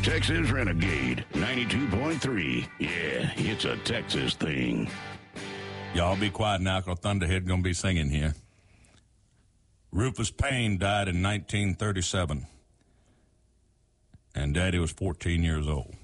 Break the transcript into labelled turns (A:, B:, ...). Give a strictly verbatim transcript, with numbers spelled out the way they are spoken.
A: Texas Renegade ninety-two point three. Yeah, it's a Texas thing.
B: Y'all be quiet now, because Thunderhead going to be singing here. Rufus Payne died in nineteen thirty-seven, and Daddy was fourteen years old.